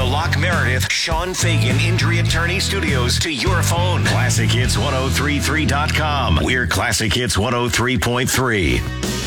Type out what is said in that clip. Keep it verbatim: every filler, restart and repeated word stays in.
the Locke Meredith, Sean Fagan Injury Attorney Studios to your phone. Classic Hits ten thirty-three dot com. We're Classic Hits one oh three point three.